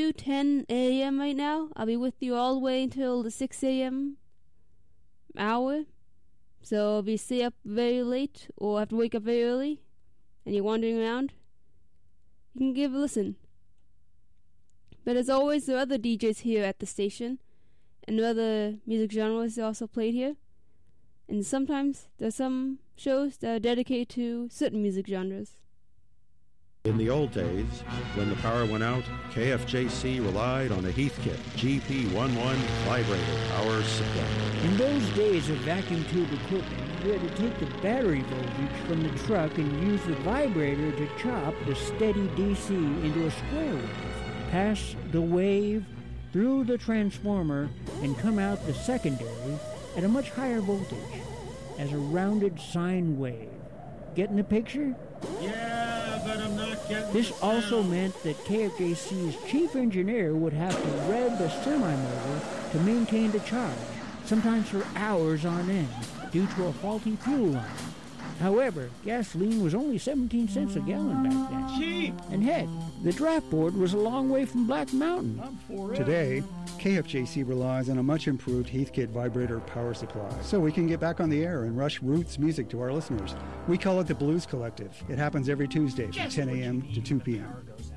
you 10 a.m. right now. I'll be with you all the way until the 6 a.m. hour. So if you stay up very late or have to wake up very early and you're wandering around, you can give a listen. But as always, there are other DJs here at the station, and other music genres are also played here. And sometimes there's some shows that are dedicated to certain music genres. In the old days, when the power went out, KFJC relied on a Heathkit GP11 vibrator power supply. In those days of vacuum tube equipment, you had to take the battery voltage from the truck and use the vibrator to chop the steady DC into a square wave, pass the wave through the transformer, and come out the secondary at a much higher voltage as a rounded sine wave. Getting the picture? Yeah, but I'm not getting This also meant that KFJC's chief engineer would have to rev the semi-motor to maintain the charge, sometimes for hours on end, due to a faulty fuel line. However, gasoline was only 17 cents a gallon back then. cheap. And heck, the draft board was a long way from Black Mountain. I'm for it. Today, KFJC relies on a much improved Heathkit vibrator power supply, so we can get back on the air and rush roots music to our listeners. We call it the Blues Collective. It happens every Tuesday from 10 a.m. to 2 p.m.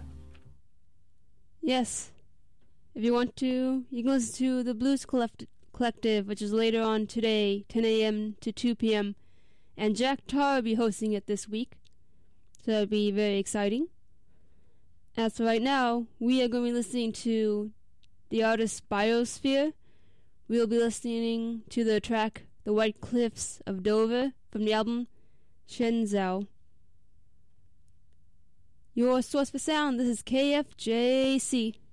Yes. If you want to, you can listen to the Blues Collective, which is later on today, 10 a.m. to 2 p.m. And Jack Tar will be hosting it this week, so that'll be very exciting. As for right now, we are going to be listening to the artist Biosphere. We'll be listening to the track The White Cliffs of Dover from the album Shenzhou. Your source for sound, this is KFJC.